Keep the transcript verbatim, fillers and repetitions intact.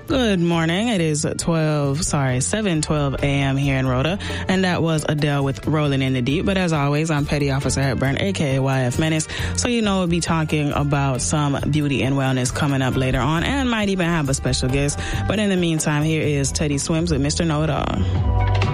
Good morning. It is twelve, sorry, seven twelve a.m. here in Rhoda, and that was Adele with Rolling in the Deep. But as always, I'm Petty Officer Hepburn, aka Y F Menace, so you know we'll be talking about some beauty and wellness coming up later on, and might even have a special guest. But in the meantime, here is Teddy Swims with Mister Know-It-All.